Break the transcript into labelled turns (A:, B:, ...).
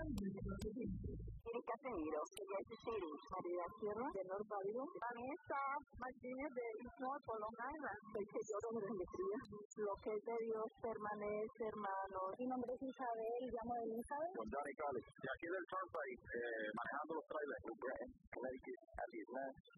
A: Erika Casemiro, Jesse City, María Sierra, de Norvaldo, Vanessa Martínez de Ismor, Long Island, soy que lloro de alegría. Lo que es de Dios permanece, hermano. Mi nombre es Isabel, llamo de Elizabeth.
B: Con Johnny College, de aquí del Turnpike, manejando los trailers. Connecticut, Alice